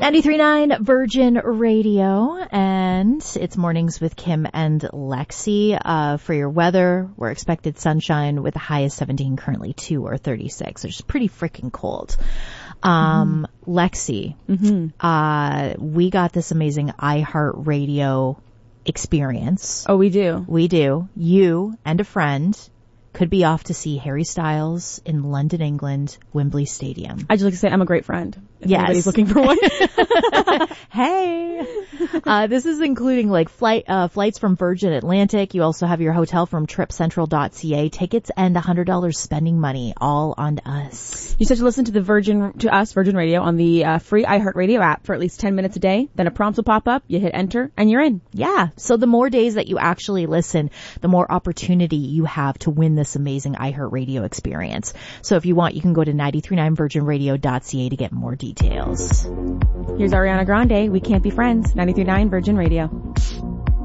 93.9 Virgin Radio, and it's Mornings with Kim and Lexi. For your weather, we're expected sunshine with a high of 17, currently 2 or 36, which is pretty freaking cold. Lexi, we got this amazing iHeartRadio experience. Oh, we do. We do. You and a friend could be off to see Harry Styles in London, England, Wembley Stadium. I'd just like to say I'm a great friend. If yes. anybody's looking for one. Hey. This is including like flights from Virgin Atlantic. You also have your hotel from tripcentral.ca. Tickets and $100 spending money all on us. You said to listen to Virgin Radio on the free iHeartRadio app for at least 10 minutes a day. Then a prompt will pop up. You hit enter and you're in. Yeah. So the more days that you actually listen, the more opportunity you have to win this amazing iHeartRadio experience. So if you want, you can go to 939virginradio.ca to get more details. Here's Ariana Grande, We Can't Be Friends, 93.9 Virgin Radio.